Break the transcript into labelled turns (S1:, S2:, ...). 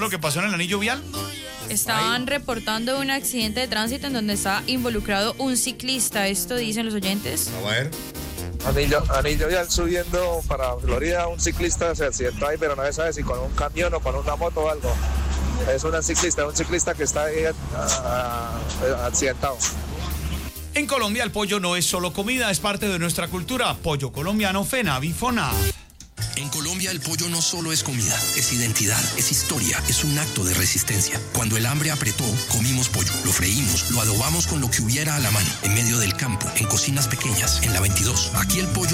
S1: lo que pasó en el anillo vial?
S2: Estaban reportando un accidente de tránsito en donde está involucrado un ciclista. Esto dicen los oyentes.
S1: A ver.
S3: Anillo vial subiendo para Florida, un ciclista se accidentó ahí, pero no se sabe si con un camión o con una moto o algo. Es un ciclista que está ahí accidentado.
S1: En Colombia el pollo no es solo comida, es parte de nuestra cultura. Pollo colombiano, FENAVI, FONAV.
S4: En Colombia el pollo no solo es comida, es identidad, es historia, es un acto de resistencia. Cuando el hambre apretó, comimos pollo, lo freímos, lo adobamos con lo que hubiera a la mano, en medio del campo, en cocinas pequeñas, en la 22. Aquí el pollo